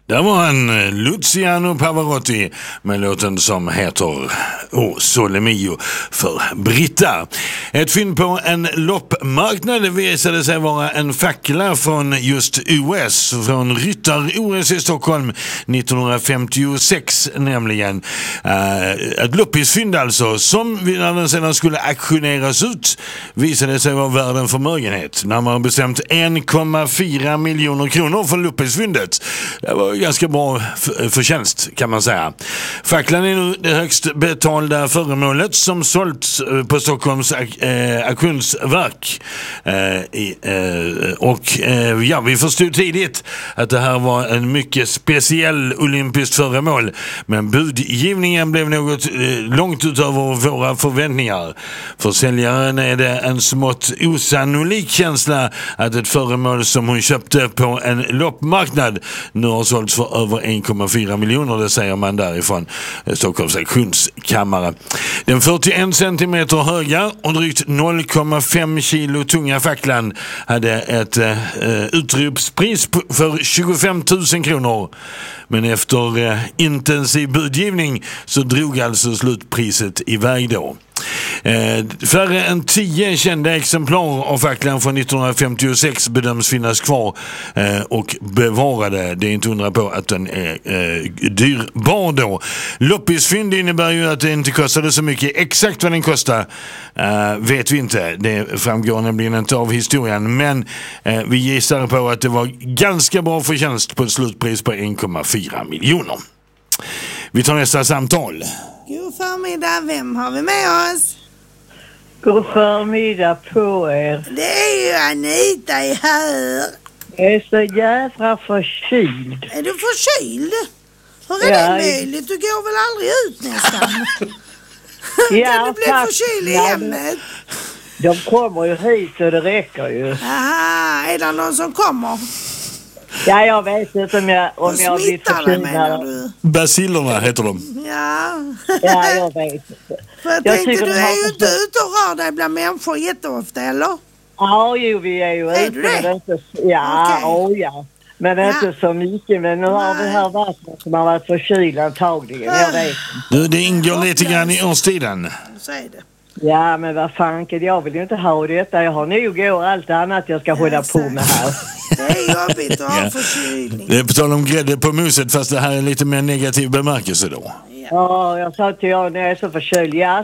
Det var en Luciano Pavarotti med låten som heter Sole Mio för Britta. Ett fynd på en loppmarknad visade sig vara en fackla från just US, från Ryttar-OS i Stockholm 1956 nämligen. Ett loppisfynd alltså, som när den sedan skulle auktioneras ut visade sig vara värd en förmögenhet. När man bestämt 1,4 miljoner kronor för loppisfyndet. Det var ganska bra förtjänst kan man säga. Facklan är nu det högst betalda föremålet som sålts på Stockholms auktionsverk. Vi förstod tidigt att det här var en mycket speciell olympiskt föremål, men budgivningen blev något långt utöver våra förväntningar. För säljaren är det en smått osannolik känsla att ett föremål som hon köpte på en loppmarknad nu har sålts för över 1,4 miljoner, det säger man därifrån Stockholms auktionskammare. Den 41 centimeter höga och drygt 0,5 kilo tunga facklan hade ett utropspris för 25 000 kronor. Men efter intensiv budgivning så drog alltså slutpriset iväg då. Färre än 10 kända exemplar av facklan från 1956 bedöms finnas kvar och bevarade. Det är inte undra på att den är dyrbar då. Loppisfynd innebär ju att det inte kostade så mycket. Exakt vad den kostar vet vi inte. Det framgår nämligen inte av historien. Men vi gissar på att det var ganska bra förtjänst på ett slutpris på 1,4 miljoner. Vi tar nästa samtal. God förmiddag, vem har vi med oss? God förmiddag på er. Det är ju Anita här. Jag är så jävla förkyld. Är du förkyld? Hur är det möjligt? Du går väl aldrig ut nästan? Kan du bli förkyld i hemmet? De kommer ju hit och det räcker ju. Aha, är det någon som kommer? Ja, jag vet inte om jag blir förkyld. Bacillerna heter de. Ja. Ja, jag vet inte. För jag tänkte, du är ju inte ute och rör dig bland människor jätteofta, eller? Ja, jo, vi är ju ute. Det? Ja, okay. Ja. Men inte så mycket. Men nu har vi här vattnet som har varit förkyld antagligen. Jag vet inte. Det ingår lite grann i årstiden. Så är det. Ja, men vad fan, jag vill ju inte ha detta. Jag har nog och allt annat jag ska hålla på med här. Det är jobbigt att ha förkylning. Det är på tal om grädde på muset, fast det här är lite mer negativ bemärkelse då. Ja, jag sa till jag när jag är så förkyld. Ja.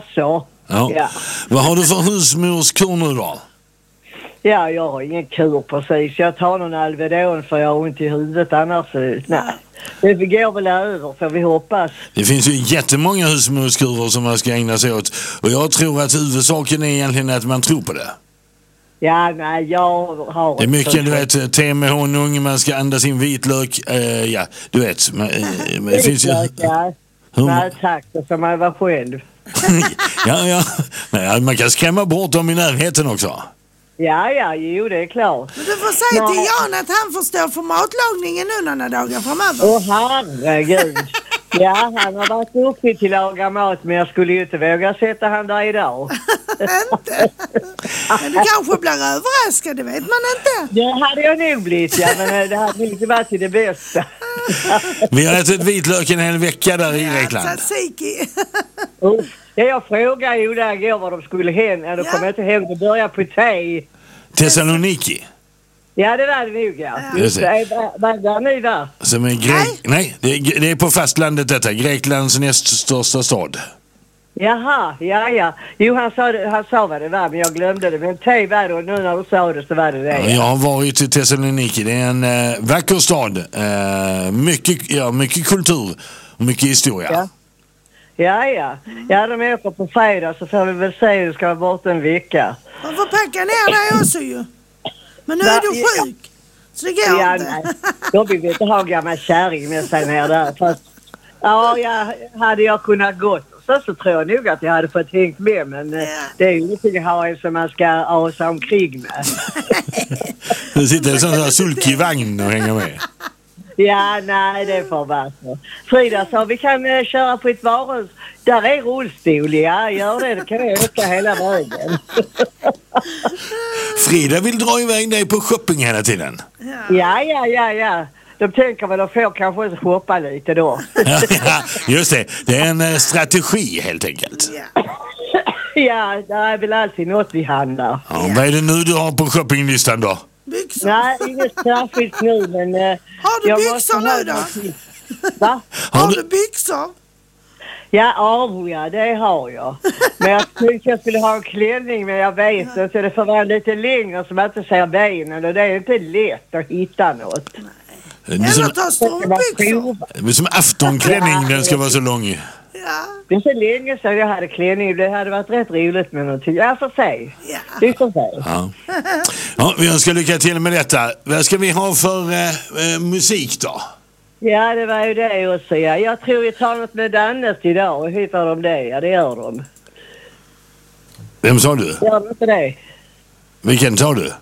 Vad har du för husmorskur nu då? Ja, jag har ingen kur precis. Jag tar någon Alvedon för jag har ont i huvudet annars. Nej. Det går väl över, för vi hoppas. Det finns ju jättemånga husmorskurer som man ska ägna sig åt. Och jag tror att huvudsaken är egentligen att man tror på det. Ja, nej, jag har... Det är mycket, du vet, te med honung, man ska andas in vitlök. Ja, du vet. Det finns ju... Ja. Nej, tack. Det ska man vara själv. Ja. Men man kan skrämma bort dem i närheten också. Ja, jo, det är klart. Men du får säga till Jan att han får stå för matlagningen nu några dagar framöver. Herregud. Ja, han har varit uppe till att laga mat, men jag skulle ju inte våga sätta han där idag. Inte. Men du kanske blir överraskad, det vet man inte. Det hade jag nog blivit, ja, men det hade inte varit till det bästa. Vi har ätit vitlök en hel vecka där i Grekland. Jag frågade ju där igår var de skulle hem. Ja, de kom inte hem. Det började på te. Thessaloniki. Ja, det var det nog, ja. Var ni där? Som är Nej, det är på fastlandet detta. Greklands näst största stad. Jaha, ja. Jo, han sa vad det var, men jag glömde det. Men te var det, och nu när du sa det så var det det. Ja, jag har varit i Thessaloniki. Det är en vacker stad. Mycket kultur och mycket historia. Ja. Ja, de åker på fredag så får vi väl se. Det ska vara bort en vecka. Man får packa ner dig också ju. Men nu är du sjuk. Så det går inte. Nej. Då vill vi inte ha gammal kärring med sig ner där. Fast, hade jag kunnat gått så tror jag nog att jag hade fått hängt med. Men det är ju ingenting att ha en som man ska asa omkring med. Du sitter i en sån här sulkig-vagn och hänger med. Ja, nej, det får vara så. Frida sa vi kan köra på ett varuhus. Där är rullstol, ja, gör det. Då kan jag åka hela vägen. Frida vill dra iväg dig på shopping hela tiden. Ja. de tänker väl att få kanske shoppa lite då. Ja, just det. Det är en strategi helt enkelt. Ja, det är väl alltid något vi handlar. Ja, vad är det nu du har på shoppinglistan då? Byxor. Nej, inget särskilt nu, men... Har du byxor nu då? Va? Har du byxor? Ja, det har jag. Men jag tänkte jag skulle ha en klänning, men jag vet inte. Så det får vara lite längre så man inte ser benen. Och det är inte lätt att hitta något. Eller ta strumpbyxor. Som aftonklänning, den ska vara så lång. Ja. Det är så länge sedan jag hade klänning. Det hade varit rätt roligt med någonting. Jag får se. Ja. Du får se. Ja. Ja, vi önskar lycka till med detta. Vad ska vi ha för musik då? Ja, det var ju det också. Ja. Jag tror vi tar något med Dannes idag. Och hittar de det? Ja, det gör de. Vem sa du? Gör de inte det? Vilken sa du?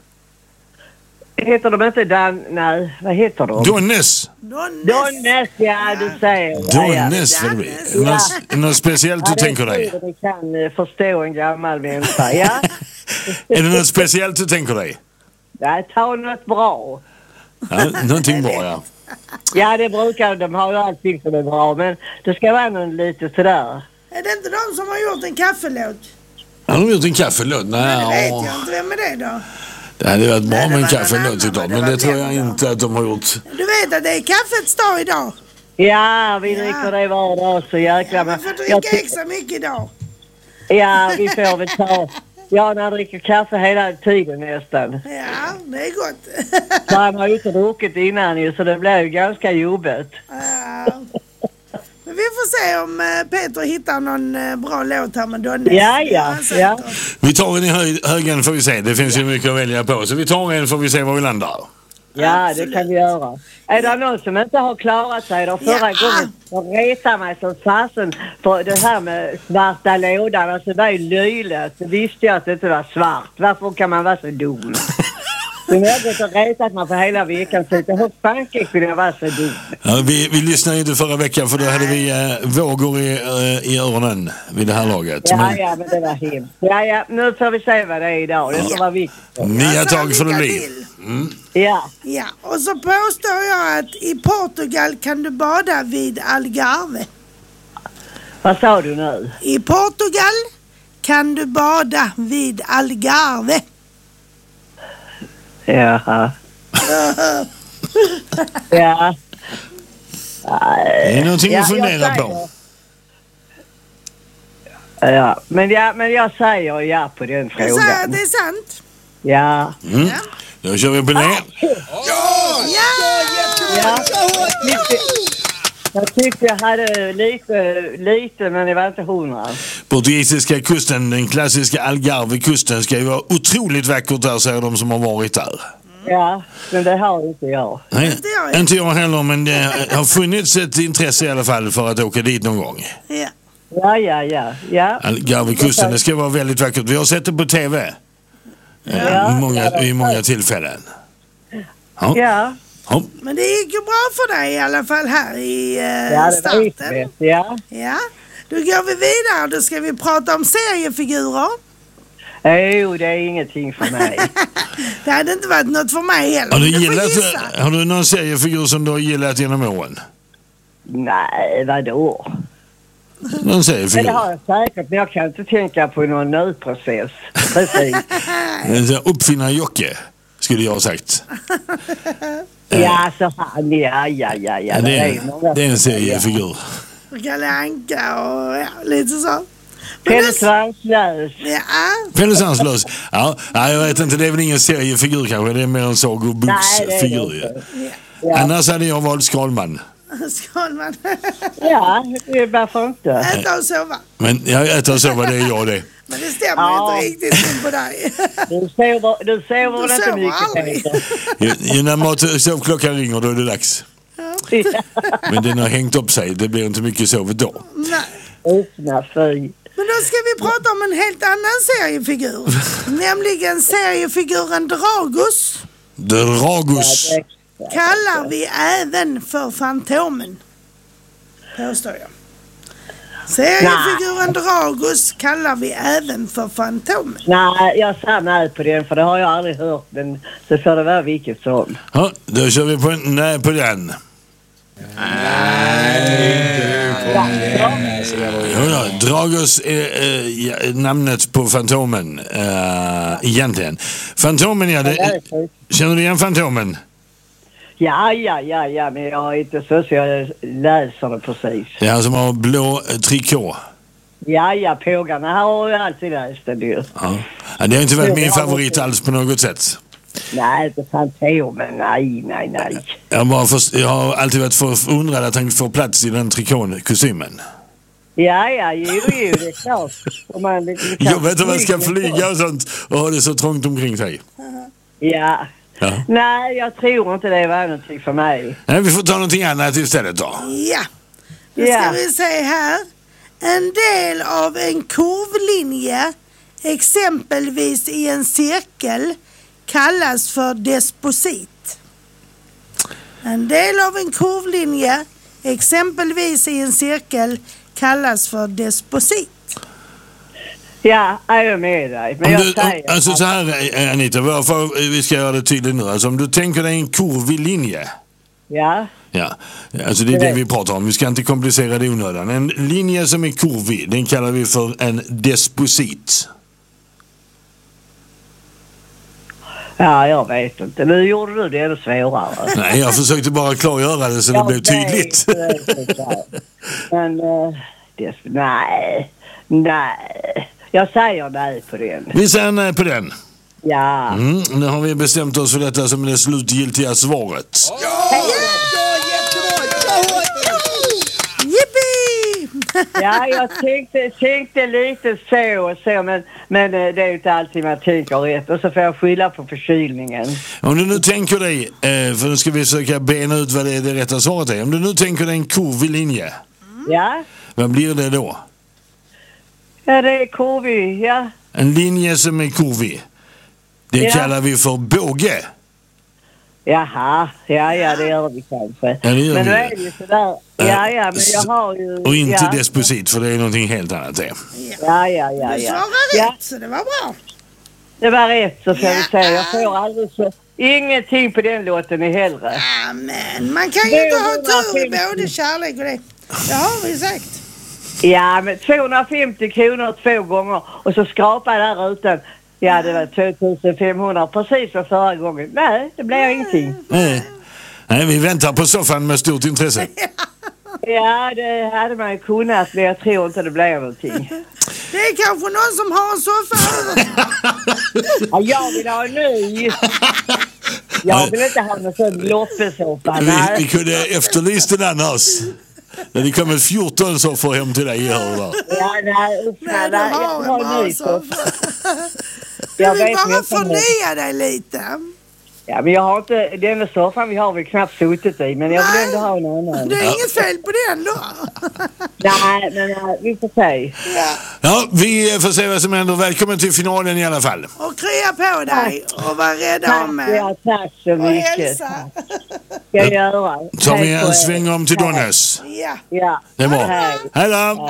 Heter de inte Nej, vad heter de? Donnes. Donnes, ja, du säger. Donnes, vad det blir. Något speciellt du tänker dig? Ja, det kan förstå en gammal människa, ja. Är det något speciellt du tänker dig? Ja, ta något bra. Ja, någonting bra, ja. Ja, det brukar de ha ju allting som är bra, men det ska vara någon lite sådär. Är det inte de som har gjort en kaffelåt? Har de gjort en kaffelåt? Nej, det vet jag inte. Vem är det då? Det hade varit bra med en kaffelåt idag, men det tror jag inte att de har gjort. Du vet att det är kaffets dag idag. Ja, vi dricker det var dag så jäkla. Man får dricka extra mycket idag. Ja, vi får väl ta. Jag dricker kaffe hela tiden nästan. Ja, det är gott. Så han har ju inte druckit innan ju, så det blir ju ganska jobbigt. Ja. Men vi får se om Peter hittar någon bra låt här med Donnes. Ja. Vi tar en i högen får vi se. Det finns ju mycket att välja på. Så vi tar en får vi se var vi landar. Ja, det kan vi göra. Är det någon som inte har klarat sig då förra gången? Jag retar mig som fasen för det här med svarta lådan. Alltså det var ju löjligt. Det visste jag att det inte var svart. Varför kan man vara så dum? Men jag har gått och retat mig för hela veckan. Så hur fan kunde jag vara så dum? Ja, vi lyssnade inte förra veckan för då hade vi vågor i öronen vid det här laget. Ja, men det var hemskt. Ja, nu får vi se vad det är idag. Det får vara viktigt. Nya tag för det bli. Ja. Ja, och så påstår jag att i Portugal kan du bada vid Algarve. Vad sa du nu? I Portugal kan du bada vid Algarve. Jaha. Ja. Det är någonting att fundera på. Ja, men jag säger ja på den frågan. Jag säger att det är sant. Ja. Då kör vi på det. Jag tyckte jag hade lite men det var inte 100. Portugisiska kusten, den klassiska Algarve-kusten ska ju vara otroligt vackert där, säger de som har varit där. Ja, men det har inte jag. Nej, inte jag heller, men det har funnits ett intresse i alla fall för att åka dit någon gång. Ja. Algarve-kusten, det ska vara väldigt vackert. Vi har sett det på tv. I många tillfällen. Ja. Men det gick ju bra för dig i alla fall här i starten. Ja. Då går vi vidare. Då ska vi prata om seriefigurer. Jo, det är ingenting för mig. Det hade inte varit något för mig heller. Har du någon seriefigur som du har gillat genom åren? Nej, vadå? Någon seriefigur? Det har jag säkert, men jag kan inte tänka på någon ny process. Precis. Uppfinnar-Jocke, skulle jag ha sagt. Ja, så han, ja. Det är en seriefigur. Kalle Anka och lite så. Pelle Svanslös. Pelle Svanslös. Ja, jag vet inte, det är väl ingen seriefigur kanske. Det är mer en sagoboksfigur. Ja. Annars hade jag valt Skalman. Skalman. Ja, varför inte? Äta och sova. Men jag äter och sova, det är jag det. Men det stämmer inte riktigt på dig. Du sover inte mycket. När mat och sovklockan ringer, då är det dags. Men den har hängt upp sig. Det blir inte mycket sovet då. Nej. Men då ska vi prata om en helt annan seriefigur. Nämligen seriefiguren Dragus. Dragus. Kallar vi även för Fantomen. Påstår jag. Seriefiguren Dragus kallar vi även för Fantomen. Nej, jag sa nej på den för det har jag aldrig hört. Men så får det vara vilket som. Ja, då kör vi på en nej på den. Ja, Dragus är namnet på Fantomen egentligen. Fantomen, ja, känner du igen Fantomen? Ja, men jag har inte så jag läser det precis. Ja, som har blå trikå. Ja, pågarna har jag alltid läst det ju. Ja. Ja, det har inte varit min favorit alls på något sätt. Nej, det Fantomen, nej. Jag har alltid varit förundrad att han får plats i den kostymen. Ja, jo, det är klart. Jag vet inte om man ska flyga och sånt och ha det så trångt omkring sig. Ja. Nej, jag tror inte det var någonting för mig. Nej, vi får ta någonting annat istället då. Ja, nu ska vi se här. En del av en kurvlinje, exempelvis i en cirkel, kallas för disposit. En del av en kurvlinje, exempelvis i en cirkel, kallas för disposit. Ja, jag är med dig. Men jag säger... Alltså så här, Anita, vi ska göra det tydligt nu. Alltså om du tänker dig en kurvig linje. Ja. Ja, alltså det är det vi pratar om. Vi ska inte komplicera det i onödan. En linje som är kurvig, den kallar vi för en disposit. Ja, jag vet inte. Nu gjorde du det ännu svårare. Nej, jag försökte bara klargöra det så det blev tydligt. Men, nej. Jag säger nej på den. Vi säger nej på den. Ja. Nu har vi bestämt oss för detta som det slutgiltiga svaret. Ja, jag tänkte lite så, men det är ju inte alltid man tänker rätt. Och så får jag skylla på förkylningen. Om du nu tänker dig, för nu ska vi försöka bena ut vad det rätta svaret är. Om du nu tänker dig en kurvig linje. Ja. Vad blir det då? Ja, det är kurvig, ja. En linje som är kurvig. Det kallar vi för båge. Jaha, det gör vi kanske. Ja, det gör men vi. nu är det ju sådär. Ja, men jag har ju... Och inte disposit, för det är någonting helt annat det. Ja. Du svarade rätt, så det var bra. Det var rätt, så får vi säga. Jag får aldrig så... Ingenting på den låten är hellre. Ja, men man kan ju inte ha tur i både kärlek och det. Det har vi sagt. Ja, men 250 kronor 2 gånger och så skrapade där utan. Ja, det var 2500 precis som förra gången. Nej, det blev ingenting. Nej, vi väntar på soffan med stort intresse. Ja, det hade man ju kunnat, men jag tror inte det blev någonting. Det är kanske någon som har en soffa över. Ja, jag vill ha en ny. Jag vill inte ha någon sån loppesoffa. Vi kunde efterlyst den annars. När det kommer 14 soffor hem till dig. Ja, nej, du har en bra soffa. Jag vill bara förnya dig lite. Ja, men jag har inte... Den soffan vi har väl knappt suttit i, men jag vill ändå ha en annan. Det är inget fel på den då. Nej, men vi får se. Ja, vi får se vad som händer. Välkommen till finalen i alla fall. Och krya på dig och var rädda om mig. Ja, tack så mycket. Och hälsa. Ska jag göra. Tar vi en sväng om till Donnes. Ja. Det är bra. Hej då.